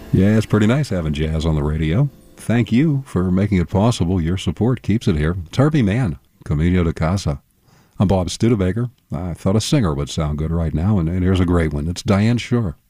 Yeah, it's pretty nice having jazz on the radio. Thank you for making it possible. Your support keeps it here. It's Herbie Mann, Camino de Casa. I'm Bob Studebaker. I thought a singer would sound good right now, and here's a great one. It's Diane Shore.